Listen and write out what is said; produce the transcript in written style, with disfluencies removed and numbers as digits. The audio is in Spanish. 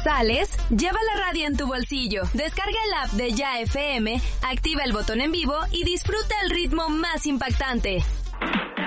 ¿Sales? Lleva la radio en tu bolsillo. Descarga el app de Ya FM, activa el botón en vivo y disfruta el ritmo más impactante.